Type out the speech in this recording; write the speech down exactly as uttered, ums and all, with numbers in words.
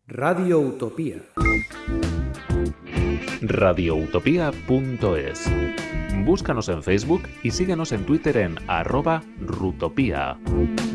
Radio Utopía. radioutopía punto es. Búscanos en Facebook y síguenos en Twitter en arroba rutopía.